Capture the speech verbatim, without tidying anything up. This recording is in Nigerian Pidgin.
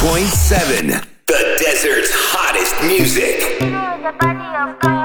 point seven, the desert's hottest music. The body of God.